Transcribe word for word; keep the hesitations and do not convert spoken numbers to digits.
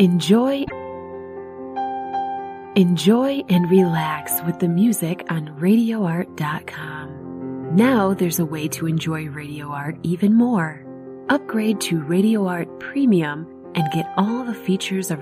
Enjoy, enjoy and relax with the music on radio art dot com. Now there's a way to enjoy Radio Art even more. Upgrade to Radio Art Premium and get all the features of